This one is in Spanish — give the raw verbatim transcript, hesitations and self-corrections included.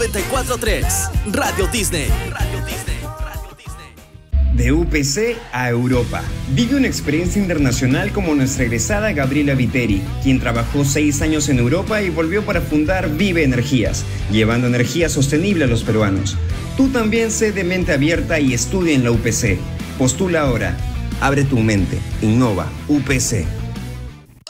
noventa y cuatro punto tres Radio Disney. De U P C a Europa. Vive una experiencia internacional como nuestra egresada Gabriela Viteri, quien trabajó seis años en Europa y volvió para fundar Vive Energías, llevando energía sostenible a los peruanos. Tú también sé de mente abierta y estudia en la U P C. Postula ahora. Abre tu mente. Innova. U P C.